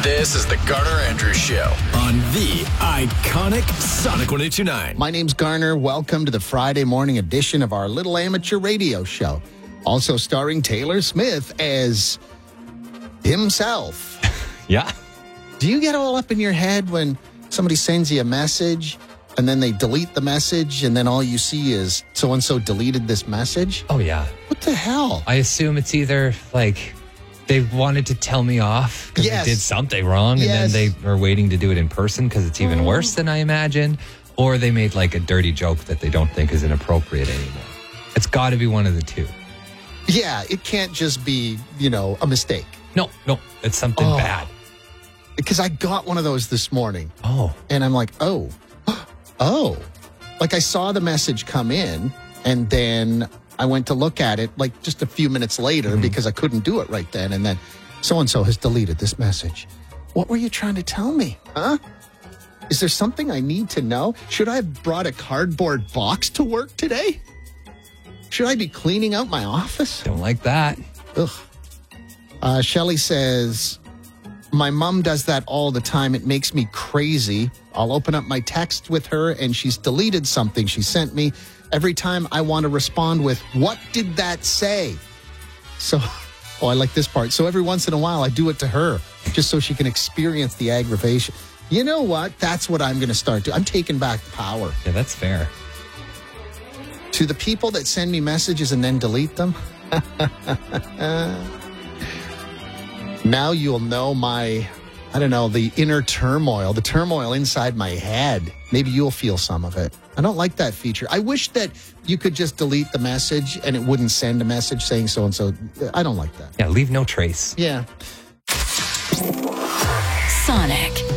This is the Garner Andrews Show on the iconic Sonic 102.9. My name's Garner. Welcome to the Friday morning edition of our little amateur radio show. Also starring Taylor Smith as himself. Yeah. Do you get all up in your head when somebody sends you a message and then they delete the message and then all you see is so-and-so deleted this message? Oh, yeah. What the hell? I assume it's either like they wanted to tell me off because Yes. I did something wrong, Yes. and then they are waiting to do it in person because it's even worse than I imagined, or they made like a dirty joke that they don't think is inappropriate anymore. It's got to be one of the two. Yeah, it can't just be, a mistake. No, it's something bad. Because I got one of those this morning. Oh. And I'm like, oh. Like I saw the message come in and then I went to look at it like just a few minutes later because I couldn't do it right then. And then so-and-so has deleted this message. What were you trying to tell me? Huh? Is there something I need to know? Should I have brought a cardboard box to work today? Should I be cleaning out my office? Don't like that. Ugh. Shelly says, my mom does that all the time. It makes me crazy. I'll open up my text with her and she's deleted something she sent me. Every time I want to respond with, what did that say? So, I like this part. So every once in a while I do it to her just so she can experience the aggravation. You know what? That's what I'm going to start doing. I'm taking back power. Yeah, that's fair. To the people that send me messages and then delete them. Now you'll know the inner turmoil, the turmoil inside my head. Maybe you'll feel some of it. I don't like that feature. I wish that you could just delete the message and it wouldn't send a message saying so-and-so. I don't like that. Yeah, leave no trace. Yeah. Sonic.